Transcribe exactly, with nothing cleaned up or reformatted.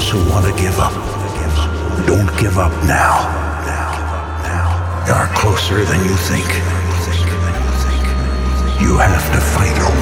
those who want to give up. Don't give up now. You are closer than you think. You have to fight